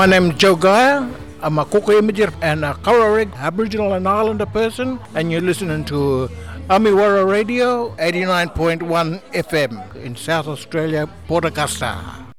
My name is Joe Geyer. I'm a Koko Imager and a Kaurareg Aboriginal and Islander person, and you're listening to Amiwara Radio 89.1 FM in South Australia, Port Augusta.